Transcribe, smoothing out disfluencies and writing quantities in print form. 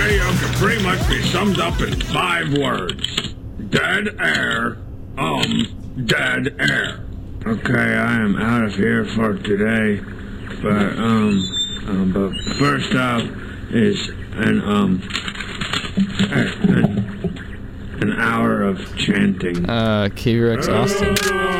radio can pretty much be summed up in 5 words. Dead air, dead air. Okay, I am out of here for today, but first up is an hour of chanting. KVRX Austin.